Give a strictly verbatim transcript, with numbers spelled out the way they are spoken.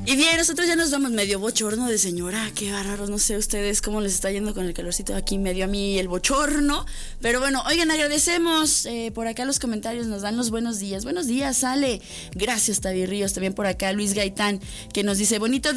Y bien, nosotros ya nos vamos medio bochorno de señora, qué bárbaros, no sé ustedes cómo les está yendo con el calorcito aquí, medio a mí el bochorno, pero bueno, oigan, agradecemos eh, por acá los comentarios, nos dan los buenos días, buenos días, Ale, gracias Tavi Ríos, también por acá Luis Gaitán, que nos dice, bonito